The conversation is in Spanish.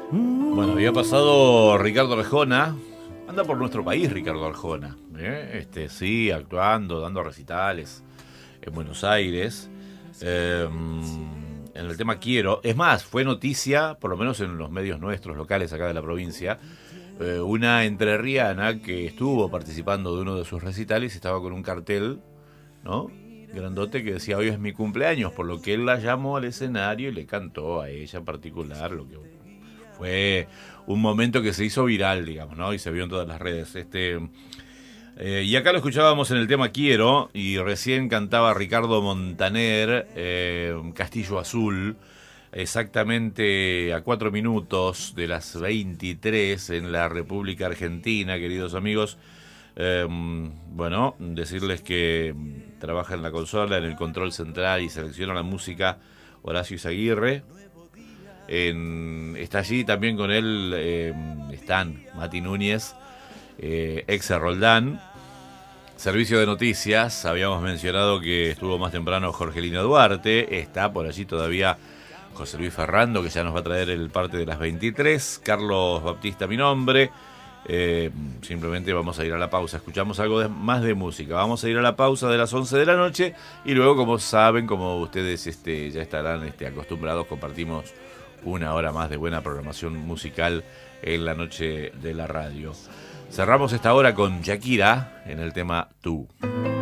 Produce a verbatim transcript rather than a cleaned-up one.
Bueno, había pasado Ricardo Arjona. Anda por nuestro país Ricardo Arjona, ¿eh? Este, sí, actuando, dando recitales en Buenos Aires. Eh, en el tema Quiero. Es más, fue noticia, por lo menos en los medios nuestros locales acá de la provincia, eh, una entrerriana que estuvo participando de uno de sus recitales y estaba con un cartel, ¿no?, grandote, que decía: hoy es mi cumpleaños, por lo que él la llamó al escenario y le cantó a ella en particular, lo que fue un momento que se hizo viral, digamos, ¿no? Y se vio en todas las redes. Este, eh, y acá lo escuchábamos en el tema Quiero, y recién cantaba Ricardo Montaner, eh, Castillo Azul, exactamente a cuatro minutos de las veintitrés en la República Argentina, queridos amigos. Eh, bueno, decirles que trabaja en la consola, en el control central y selecciona la música Horacio Izaguirre. En, está allí también con él, eh, están Mati Núñez, eh, ex Roldán. Servicio de noticias, habíamos mencionado que estuvo más temprano Jorgelina Duarte, está por allí todavía José Luis Ferrando, que ya nos va a traer el parte de las veintitrés, Carlos Baptista, mi nombre. Eh, simplemente vamos a ir a la pausa, escuchamos algo de, más de música, vamos a ir a la pausa de las once de la noche y luego, como saben, como ustedes este, ya estarán este, acostumbrados, compartimos una hora más de buena programación musical en la noche de la radio. Cerramos esta hora con Shakira en el tema Tú.